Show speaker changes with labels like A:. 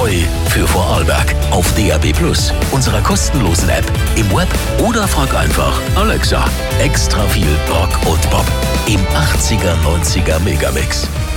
A: Neu für Vorarlberg auf DAB+, unserer kostenlosen App, im Web oder frag einfach Alexa. Extra viel Rock und Pop im 80er, 90er Megamix.